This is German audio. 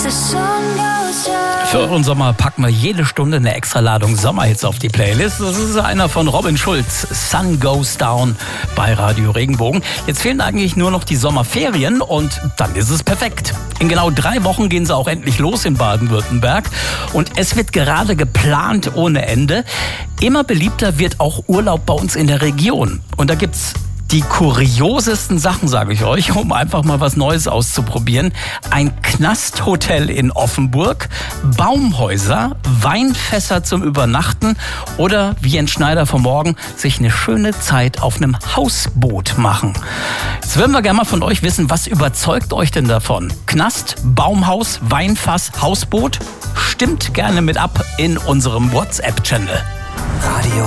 Für euren Sommer packen wir jede Stunde eine extra Ladung Sommerhits auf die Playlist. Das ist einer von Robin Schulz, Sun Goes Down bei Radio Regenbogen. Jetzt fehlen eigentlich nur noch die Sommerferien und dann ist es perfekt. In genau 3 Wochen gehen sie auch endlich los in Baden-Württemberg und es wird gerade geplant ohne Ende. Immer beliebter wird auch Urlaub bei uns in der Region und da gibt's die kuriosesten Sachen, sage ich euch, um einfach mal was Neues auszuprobieren. Ein Knasthotel in Offenburg, Baumhäuser, Weinfässer zum Übernachten oder, wie Jens Schneider vom Morgen, sich eine schöne Zeit auf einem Hausboot machen. Jetzt würden wir gerne mal von euch wissen, was überzeugt euch denn davon? Knast, Baumhaus, Weinfass, Hausboot? Stimmt gerne mit ab in unserem WhatsApp-Channel. Radio